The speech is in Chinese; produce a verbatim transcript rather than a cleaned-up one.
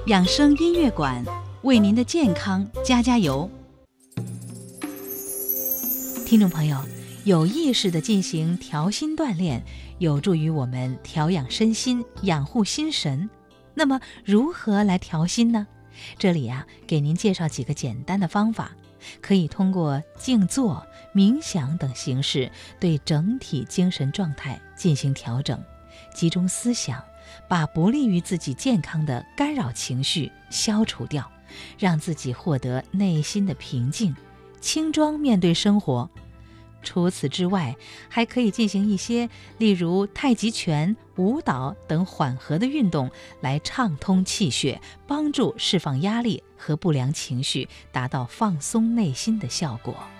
养生音乐馆为您的健康加加油。听众朋友，有意识地进行调心锻炼，有助于我们调养身心，养护心神。那么如何来调心呢？这里啊，给您介绍几个简单的方法，可以通过静坐、冥想等形式对整体精神状态进行调整，集中思想，把不利于自己健康的干扰情绪消除掉，让自己获得内心的平静，轻装面对生活。除此之外，还可以进行一些例如太极拳、舞蹈等缓和的运动，来畅通气血，帮助释放压力和不良情绪，达到放松内心的效果。